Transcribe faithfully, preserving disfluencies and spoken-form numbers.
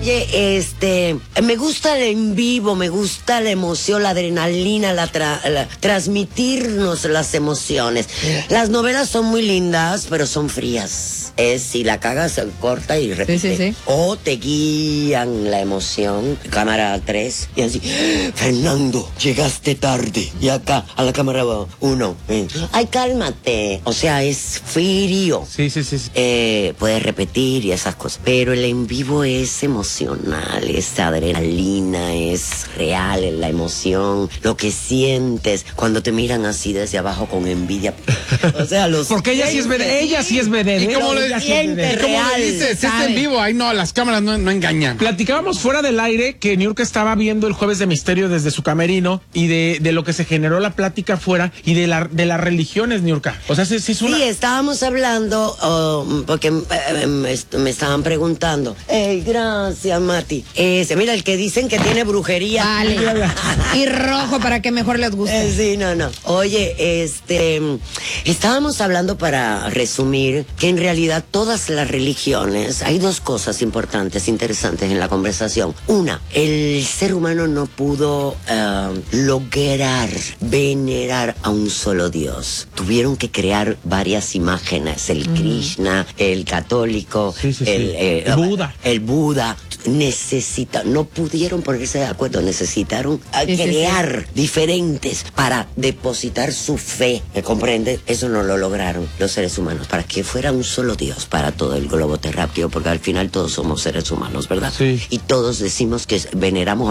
Oye, este, me gusta el en vivo, me gusta la emoción, la adrenalina, la, tra, la transmitirnos las emociones. Las novelas son muy lindas, pero son frías. Es si la cagas, se corta y repite. Sí, sí, sí. O te guían la emoción, cámara tres, y así, Fernando, llegaste tarde. Y acá, a la cámara uno, eh, ay, cálmate. O sea, es frío. Sí, sí, sí. sí. Eh, puedes repetir y esas cosas. Pero el en vivo es emocional, es adrenalina, es real, es la emoción, lo que sientes cuando te miran así desde abajo con envidia. O sea, los porque ella sí es vedette, ella sí es vedette. ¿Y cómo le, lo siente ¿y cómo real, le dices? Es en vivo, ay no, las cámaras no, no engañan. Platicábamos fuera del aire que Niurka estaba viendo el Jueves de Misterio desde su camerino y de, de lo que se generó la plática afuera y de la de las religiones, Niurka. O sea, sí, sí es una... Sí, estábamos hablando, oh, porque eh, me, me estaban preguntando. Ey, gracias, Mati. Ese, mira, el que dicen que tiene brujería. Vale. Y rojo para que mejor les guste. Eh, sí, no, no. Oye, este, estábamos hablando, para resumir, que en realidad todas las religiones, hay dos cosas importantes, interesantes en la conversación. Una, el ser humano no pudo uh, lograr venerar a un solo Dios. Tuvieron que crear varias imágenes, el mm. Krishna, el católico, sí, sí, el, sí. Eh, el Buda. El Buda. Necesita, no pudieron ponerse de acuerdo, necesitaron sí, crear sí, sí. diferentes para depositar su fe, ¿me comprende? Eso no lo lograron los seres humanos, para que fuera un solo Dios para todo el globo terráqueo, porque al final todos somos seres humanos, ¿verdad? Sí. Y todos decimos que veneramos